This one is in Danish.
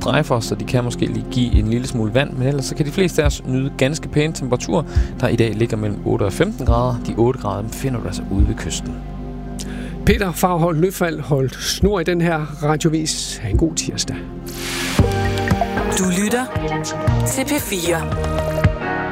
strejfer, så de kan måske lige give en lille smule vand, men ellers så kan de fleste af os nyde ganske pæne temperaturer, der i dag ligger mellem 8 og 15 grader. De 8 grader finder du altså ude ved kysten. Peter Farholt Løfald holdt snor i den her radiovis. Ha' en god tirsdag. Du lytter til P4.